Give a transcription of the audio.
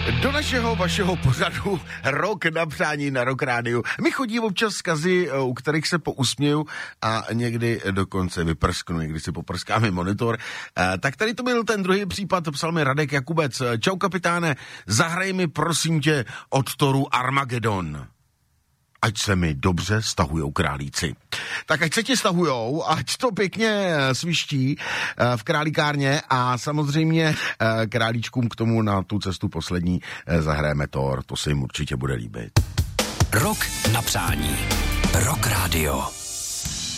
Do našeho, vašeho pořadu Rok na přání na Rock Rádiu. Mi chodí občas vzkazy, u kterých se pousměju a někdy dokonce vyprsknu, někdy si poprskáme monitor. Tak tady to byl ten druhý případ, psal mi Radek Jakubec. Čau kapitáne, zahraj mi prosím tě od Thoru Armageddon. Ať se mi dobře stahujou králíci. Tak ať se ti stahujou, ať to pěkně sviští v králíkárně a samozřejmě králíčkům k tomu na tu cestu poslední zahrajeme Thor, to se jim určitě bude líbit. Rok na přání. Rock Radio.